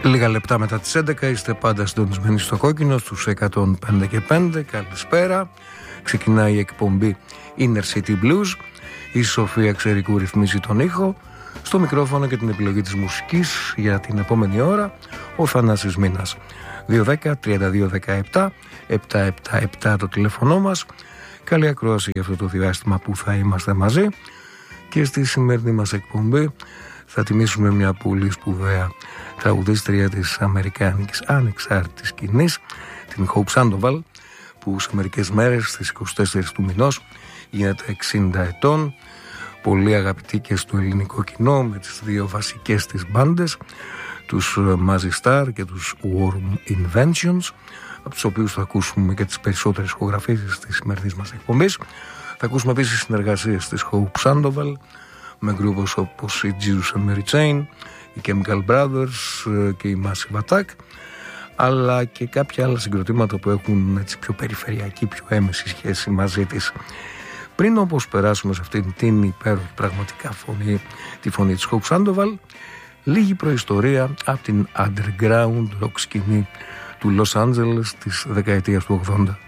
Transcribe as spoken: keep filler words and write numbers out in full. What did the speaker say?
Λίγα λεπτά μετά τις έντεκα είστε πάντα συντονισμένοι στο κόκκινο στους εκατόν πέντε και πέντε. Καλησπέρα. Ξεκινάει η εκπομπή Inner City Blues. Η Σοφία Ξερικού ρυθμίζει τον ήχο. Στο μικρόφωνο και την επιλογή της μουσικής για την επόμενη ώρα ο Θανάσης Μήνας. δύο δέκα τριάντα δύο δεκαεπτά επτακόσια εβδομήντα επτά το τηλέφωνο μας. Καλή ακρόαση για αυτό το διάστημα που θα είμαστε μαζί. Και στη σημερινή μας εκπομπή θα τιμήσουμε μια πολύ σπουδαία τραγουδίστρια της αμερικάνικης ανεξάρτητης σκηνής, την Hope Sandoval, που σε μερικές μέρες στις είκοσι τέσσερις του μηνός γίνεται εξήντα ετών. Πολύ αγαπητή και στο ελληνικό κοινό, με τις δύο βασικές της μπάντες, τους Mazzy Star και τους Warm Inventions, από τους οποίους θα ακούσουμε και τις περισσότερες ηχογραφήσεις της σημερινής μας εκπομπής. Θα ακούσουμε επίσης συνεργασίες της Hope Sandoval με γκρούπους όπως οι Jesus and Mary Chain, οι Chemical Brothers και οι Massive Attack, αλλά και κάποια άλλα συγκροτήματα που έχουν έτσι πιο περιφερειακή, πιο έμεση σχέση μαζί της. Πριν όπως περάσουμε σε αυτήν την υπέροχη πραγματικά φωνή, τη φωνή της Hope Sandoval, λίγη προϊστορία από την underground rock σκηνή του Los Angeles της δεκαετίας του ογδόντα.